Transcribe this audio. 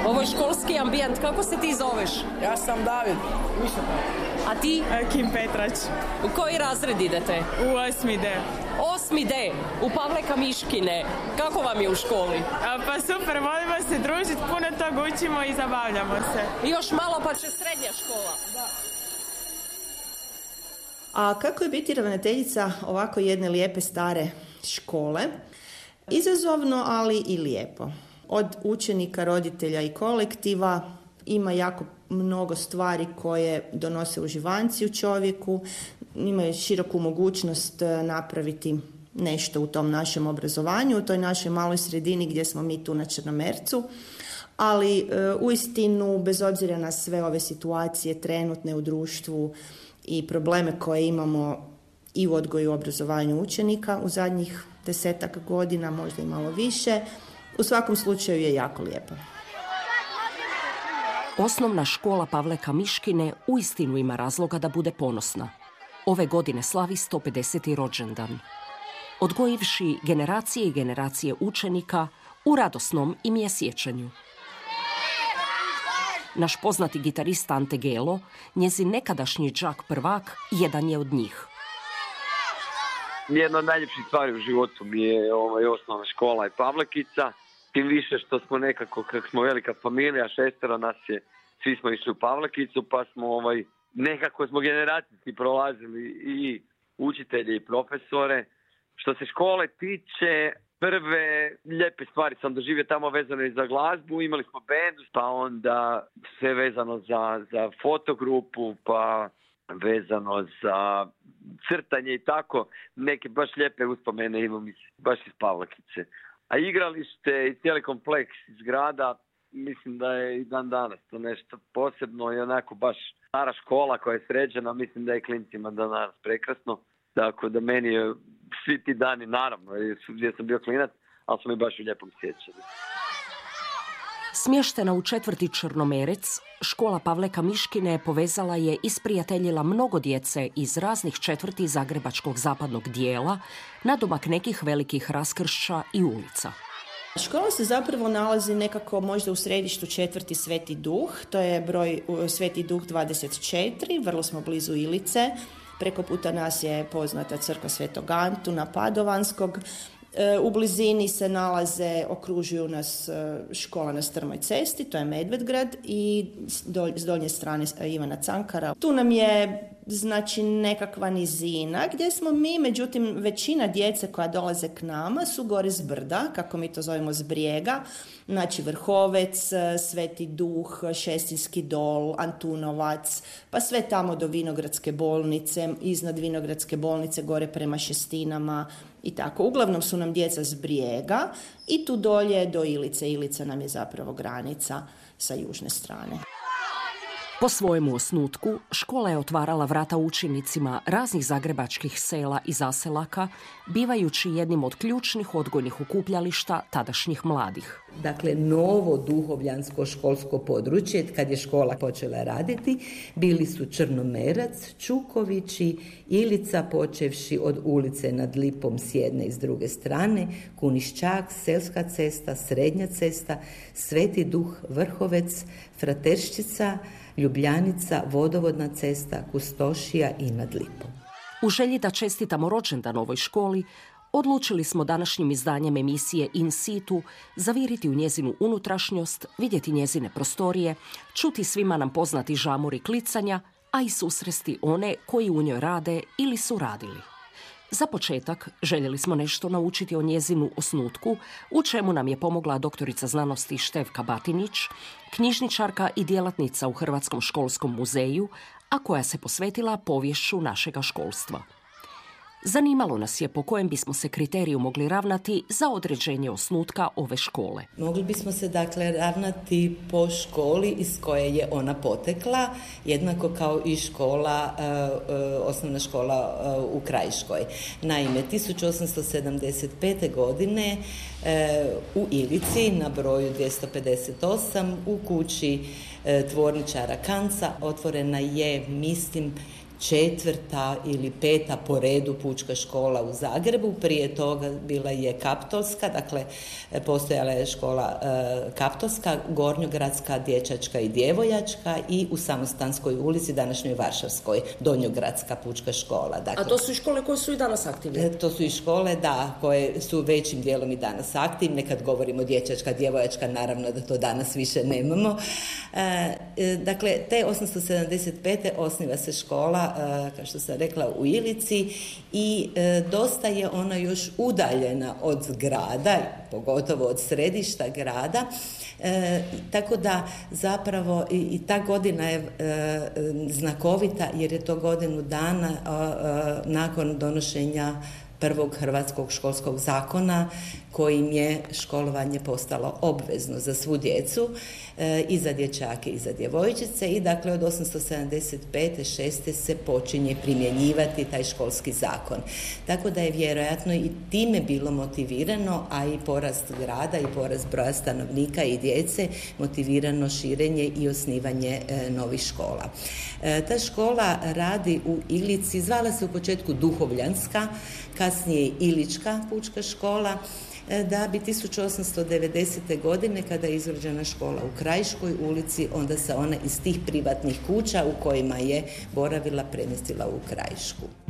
Ovo je školski ambijent. Kako se ti zoveš? Ja sam David. A ti? Kim Petrać. U koji razred idete? U 8D. 8D, u Pavle Miškine. Kako vam je u školi? Pa super, volimo se družiti, puno toga učimo i zabavljamo se. Još malo pa će srednja škola. Da. A kako je biti ravnateljica ovako jedne lijepe stare škole? Izazovno, ali i lijepo. Od učenika, roditelja i kolektiva ima jako mnogo stvari koje donose uživanci u čovjeku, imaju široku mogućnost napraviti nešto u tom našem obrazovanju, u toj našoj maloj sredini gdje smo mi tu na Črnomercu, ali uistinu, bez obzira na sve ove situacije trenutne u društvu i probleme koje imamo i u odgoju i obrazovanju učenika u zadnjih 10-ak godina, možda i malo više, u svakom slučaju je jako lijepo. Osnovna škola Pavle Miškine uistinu ima razloga da bude ponosna. Ove godine slavi 150. rođendan. Odgojivši generacije i generacije učenika u radosnom im je sjećanju. Naš poznati gitarist Ante Gelo, njezin nekadašnji đak prvak, jedan je od njih. Jedna od najljepših stvari u životu mi je osnovna škola i Pavlekica. Tim više što smo nekako, kako smo velika familija, 6 nas je, svi smo išli u Pavlekicu, pa smo nekako smo generacijski prolazili i učitelje i profesore. Što se škole tiče, prve lijepe stvari sam doživio tamo vezano i za glazbu, imali smo bendu, pa onda sve vezano za fotogrupu, pa vezano za crtanje i tako, neke baš lijepe uspomene imam baš iz Pavlekice. A igralište i cijeli kompleks zgrada, mislim da je i dan danas to nešto posebno i onako baš stara škola koja je sređena, mislim da je klincima danas prekrasno. Tako da meni je svi ti dani, naravno, gdje sam bio klinac, ali sam i baš u lijepom sjećanju. Smještena u 4. Črnomerec, škola Pavle Miškine povezala je i sprijateljila mnogo djece iz raznih četvrti zagrebačkog zapadnog dijela, nadomak nekih velikih raskršća i ulica. Škola se zapravo nalazi nekako možda u središtu 4. Sveti Duh, to je broj Sveti Duh 24, vrlo smo blizu Ilice. Preko puta nas je poznata crkva Svetog Antuna Padovanskog. U blizini se nalaze, okružuju nas škola na Strmoj cesti, to je Medvedgrad, i s donje strane Ivana Cankara. Tu nam je znači nekakva nizina gdje smo mi, međutim većina djece koja dolaze k nama su gore s brda, kako mi to zovemo s brijega, znači Vrhovec, Sveti Duh, Šestinski dol, Antunovac, pa sve tamo do Vinogradske bolnice, iznad Vinogradske bolnice gore prema Šestinama i tako. Uglavnom su nam djeca s brijega i tu dolje do Ilice. Ilica nam je zapravo granica sa južne strane. Po svojemu osnutku, škola je otvarala vrata učenicima raznih zagrebačkih sela i zaselaka, bivajući jednim od ključnih odgojnih okupljališta tadašnjih mladih. Dakle, novo duhovljansko školsko područje, kad je škola počela raditi, bili su Črnomerac, Čukovići, Ilica, počevši od ulice nad Lipom s jedne i s druge strane, Kunišćak, Selska cesta, Srednja cesta, Sveti Duh, Vrhovec, Fraterščica, Ljubljanica, Vodovodna cesta, Kustošija i nad Lipom. U želji da čestitamo rođendan ovoj školi, odlučili smo današnjim izdanjem emisije In situ zaviriti u njezinu unutrašnjost, vidjeti njezine prostorije, čuti svima nam poznati žamori klicanja, a i susresti one koji u njoj rade ili su radili. Za početak željeli smo nešto naučiti o njezinu osnutku, u čemu nam je pomogla doktorica znanosti Števka Batinić, knjižničarka i djelatnica u Hrvatskom školskom muzeju, a koja se posvetila poviješću našega školstva. Zanimalo nas je po kojem bismo se kriteriju mogli ravnati za određenje osnutka ove škole. Mogli bismo se dakle ravnati po školi iz koje je ona potekla, jednako kao i škola, osnovna škola u Krajiškoj. Naime, 1875. godine u Ilici na broju 258 u kući tvorničara Kanca otvorena je, mislim, 4. ili 5. po redu pučka škola u Zagrebu. Prije toga bila je Kaptolska, dakle postojala je škola Kaptolska, Gornjogradska, dječačka i djevojačka i u Samostanskoj ulici, današnjoj Varšavskoj, Donjogradska pučka škola. Dakle, a to su i škole koje su i danas aktivne? To su i škole, da, koje su većim dijelom i danas aktivne. Kad govorimo dječačka, djevojačka, naravno da to danas više nemamo. Dakle, te 875. osniva se škola, kao što sam rekla, u Ilici i dosta je ona još udaljena od grada, pogotovo od središta grada, tako da zapravo i ta godina je znakovita jer je to godinu dana nakon donošenja prvog hrvatskog školskog zakona kojim je školovanje postalo obvezno za svu djecu, i za dječake i za djevojčice, i dakle od 875. 6. se počinje primjenjivati taj školski zakon. Tako da je vjerojatno i time bilo motivirano, a i porast grada i porast broja stanovnika i djece, motivirano širenje i osnivanje novih škola. Ta škola radi u Ilici, zvala se u početku Duhovljanska, kasnije Ilička pučka škola, da bi 1890. godine, kada je izgrađena škola u Krajiškoj ulici, onda se ona iz tih privatnih kuća u kojima je boravila premjestila u Krajišku.